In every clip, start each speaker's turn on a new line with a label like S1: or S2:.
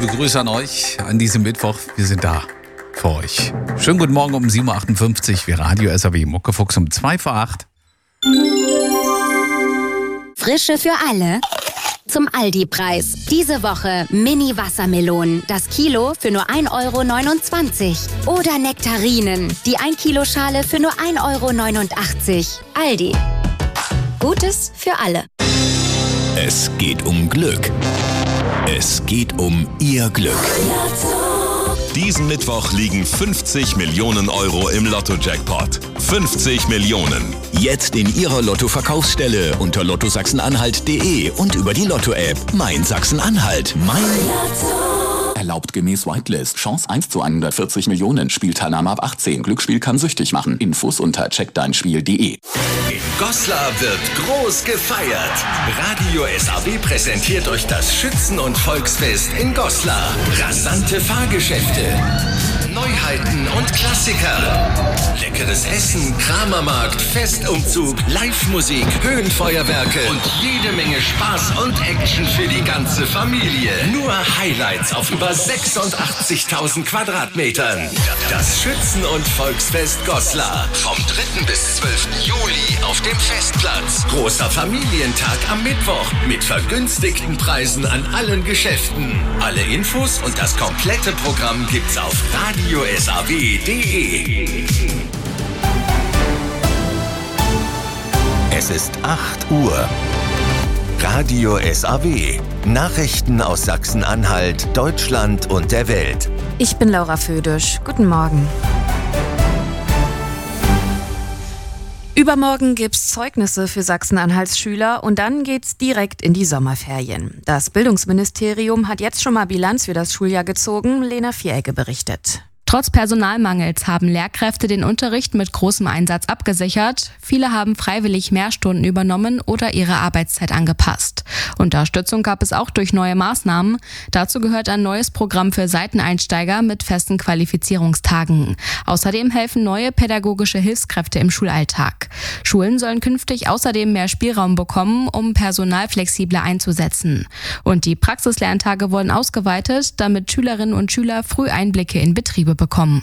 S1: liebe Grüße an euch an diesem Mittwoch. Wir sind da für euch. Schönen guten Morgen um 7.58 Uhr. Wir Radio SAW Muckefuchs um 2 vor 8.
S2: Frische für alle. Zum Aldi-Preis. Diese Woche Mini-Wassermelonen. Das Kilo für nur 1,29 €. Oder Nektarinen. Die 1-Kilo-Schale für nur 1,89 €. Aldi. Gutes für alle.
S3: Es geht um Glück. Es geht um Ihr Glück. Diesen Mittwoch liegen 50 Millionen € im Lotto-Jackpot. 50 Millionen. Jetzt in Ihrer Lotto-Verkaufsstelle unter lottosachsen-anhalt.de und über die Lotto-App. Mein Sachsen-Anhalt. Mein Lotto.
S4: Erlaubt gemäß Whitelist. Chance 1 zu 140 Millionen. Spielteilnahme ab 18. Glücksspiel kann süchtig machen. Infos unter checkdeinspiel.de.
S3: In Goslar wird groß gefeiert. Radio SAW präsentiert euch das Schützen- und Volksfest in Goslar. Rasante Fahrgeschäfte, Neuheiten und Klassiker. Leckeres Essen, Kramermarkt, Festumzug, Live-Musik, Höhenfeuerwerke und jede Menge Spaß und Action für die ganze Familie. Nur Highlights auf über 86.000 Quadratmetern. Das Schützen- und Volksfest Goslar. Vom 3. bis 12. Juli auf dem Festplatz. Großer Familientag am Mittwoch mit vergünstigten Preisen an allen Geschäften. Alle Infos und das komplette Programm gibt's auf radiosaw.de. Es ist 8 Uhr. Radio SAW. Nachrichten aus Sachsen-Anhalt, Deutschland und der Welt.
S5: Ich bin Laura Födisch. Guten Morgen. Übermorgen gibt's Zeugnisse für Sachsen-Anhalts Schüler und dann geht's direkt in die Sommerferien. Das Bildungsministerium hat jetzt schon mal Bilanz für das Schuljahr gezogen. Lena Vieregge berichtet.
S6: Trotz Personalmangels haben Lehrkräfte den Unterricht mit großem Einsatz abgesichert. Viele haben freiwillig mehr Stunden übernommen oder ihre Arbeitszeit angepasst. Unterstützung gab es auch durch neue Maßnahmen. Dazu gehört ein neues Programm für Seiteneinsteiger mit festen Qualifizierungstagen. Außerdem helfen neue pädagogische Hilfskräfte im Schulalltag. Schulen sollen künftig außerdem mehr Spielraum bekommen, um Personal flexibler einzusetzen. Und die Praxislerntage wurden ausgeweitet, damit Schülerinnen und Schüler früh Einblicke in Betriebe bekommen.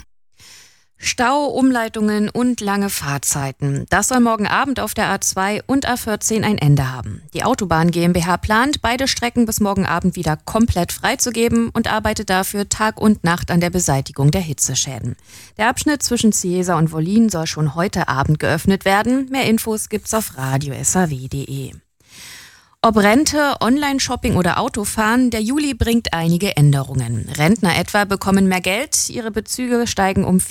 S5: Stau, Umleitungen und lange Fahrzeiten. Das soll morgen Abend auf der A2 und A14 ein Ende haben. Die Autobahn GmbH plant, beide Strecken bis morgen Abend wieder komplett freizugeben und arbeitet dafür Tag und Nacht an der Beseitigung der Hitzeschäden. Der Abschnitt zwischen Ciesa und Wollin soll schon heute Abend geöffnet werden. Mehr Infos gibt's auf radiosaw.de. Ob Rente, Online-Shopping oder Autofahren, der Juli bringt einige Änderungen. Rentner etwa bekommen mehr Geld, ihre Bezüge steigen um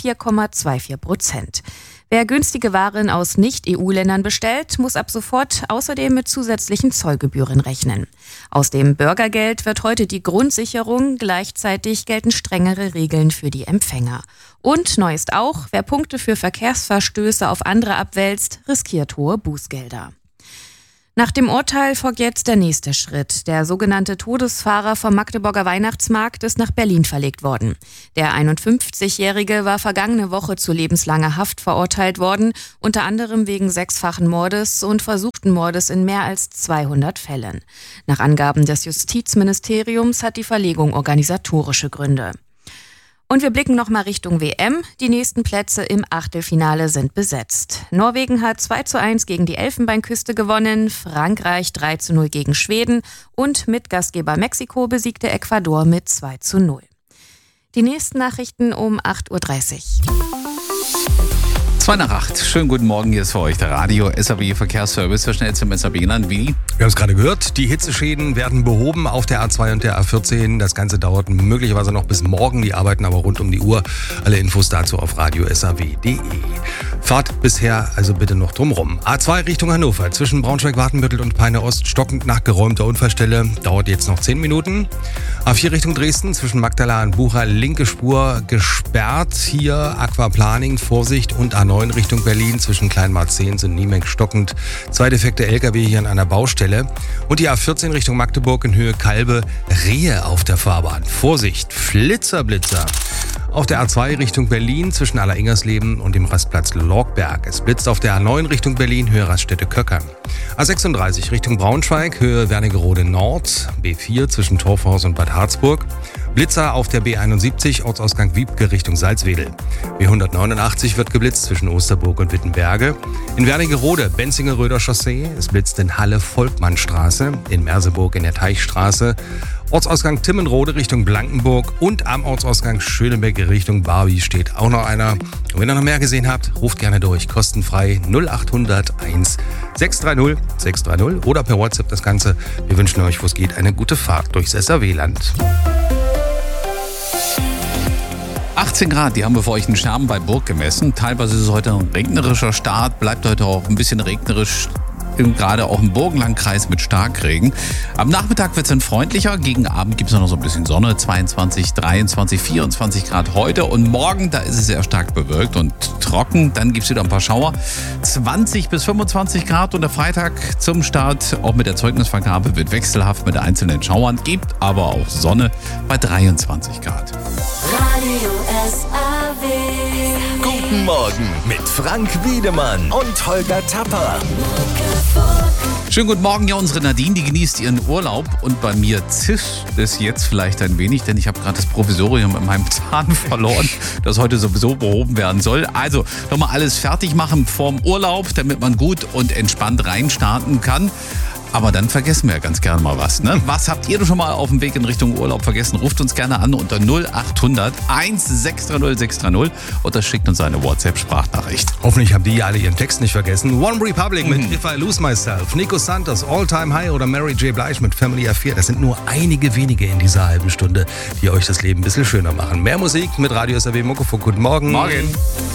S5: 4,24%. Wer günstige Waren aus Nicht-EU-Ländern bestellt, muss ab sofort außerdem mit zusätzlichen Zollgebühren rechnen. Aus dem Bürgergeld wird heute die Grundsicherung, gleichzeitig gelten strengere Regeln für die Empfänger. Und neu ist auch, wer Punkte für Verkehrsverstöße auf andere abwälzt, riskiert hohe Bußgelder. Nach dem Urteil folgt jetzt der nächste Schritt. Der sogenannte Todesfahrer vom Magdeburger Weihnachtsmarkt ist nach Berlin verlegt worden. Der 51-Jährige war vergangene Woche zu lebenslanger Haft verurteilt worden, unter anderem wegen 6-fachen Mordes und versuchten Mordes in mehr als 200 Fällen. Nach Angaben des Justizministeriums hat die Verlegung organisatorische Gründe. Und wir blicken nochmal Richtung WM. Die nächsten Plätze im Achtelfinale sind besetzt. Norwegen hat 2:1 gegen die Elfenbeinküste gewonnen, Frankreich 3:0 gegen Schweden und Mitgastgeber Mexiko besiegte Ecuador mit 2:0. Die nächsten Nachrichten um 8:30 Uhr.
S1: 2 nach 8. Schönen guten Morgen, hier ist für euch der Radio SAW Verkehrsservice. Der schnellste im SAW genannt, Willi.
S7: Wir haben es gerade gehört, die Hitzeschäden werden behoben auf der A2 und der A14. Das Ganze dauert möglicherweise noch bis morgen. Die arbeiten aber rund um die Uhr. Alle Infos dazu auf radiosaw.de. Fahrt bisher also bitte noch drumrum. A2 Richtung Hannover, zwischen Braunschweig-Wartenbüttel und Peine-Ost, stockend nach geräumter Unfallstelle. Dauert jetzt noch 10 Minuten. A4 Richtung Dresden, zwischen Magdala und Bucha, linke Spur gesperrt. Hier Aquaplaning, Vorsicht. Und A9 Richtung Berlin, zwischen Kleinmarzens und Niemek stockend. 2 defekte LKW hier an einer Baustelle. Und die A14 Richtung Magdeburg in Höhe Kalbe, Rehe auf der Fahrbahn. Vorsicht, Flitzer. Auf der A2 Richtung Berlin zwischen Alleringers-Leben und dem Rastplatz Lorgberg. Es blitzt auf der A9 Richtung Berlin, Höhe Raststätte-Köckern. A36 Richtung Braunschweig, Höhe Wernigerode Nord. B4 zwischen Torfhaus und Bad Harzburg. Blitzer auf der B71, Ortsausgang Wiebke Richtung Salzwedel. B189 wird geblitzt zwischen Osterburg und Wittenberge. In Wernigerode, Benzinger-Röder Chaussee. Es blitzt in Halle Volkmannstraße. In Merseburg in der Teichstraße. Ortsausgang Timmenrode Richtung Blankenburg und am Ortsausgang Schönebeck Richtung Barbie steht auch noch einer. Und wenn ihr noch mehr gesehen habt, ruft gerne durch. Kostenfrei 0800 1 630 630 oder per WhatsApp das Ganze. Wir wünschen euch, wo es geht, eine gute Fahrt durchs SAW-Land.
S1: 18 Grad, die haben wir für euch in Scherben bei Burg gemessen. Teilweise ist es heute ein regnerischer Start, bleibt heute auch ein bisschen regnerisch, gerade auch im Burgenlandkreis mit Starkregen. Am Nachmittag wird es dann freundlicher, gegen Abend gibt es noch so ein bisschen Sonne, 22, 23, 24 Grad heute und morgen, da ist es sehr stark bewölkt und trocken, dann gibt es wieder ein paar Schauer, 20 bis 25 Grad und der Freitag zum Start, auch mit der Zeugnisvergabe, wird wechselhaft mit einzelnen Schauern, gibt aber auch Sonne bei 23 Grad.
S3: Radio SAW. Guten Morgen mit Frank Wiedemann und Holger Tapper.
S1: Schönen guten Morgen, ja, unsere Nadine, die genießt ihren Urlaub und bei mir zischt es jetzt vielleicht ein wenig, denn ich habe gerade das Provisorium in meinem Zahn verloren, das heute sowieso behoben werden soll. Also nochmal alles fertig machen vorm Urlaub, damit man gut und entspannt reinstarten kann. Aber dann vergessen wir ja ganz gerne mal was. Ne? Was habt ihr schon mal auf dem Weg in Richtung Urlaub vergessen? Ruft uns gerne an unter 0800 1630 630 oder schickt uns eine WhatsApp-Sprachnachricht.
S7: Hoffentlich haben die alle ihren Text nicht vergessen. One Republic mit If I Lose Myself, Nico Santos, All Time High oder Mary J. Blige mit Family Affair. Das sind nur einige wenige in dieser halben Stunde, die euch das Leben ein bisschen schöner machen. Mehr Musik mit Radio SAW Muckefuck. Guten Morgen.
S1: Morgen.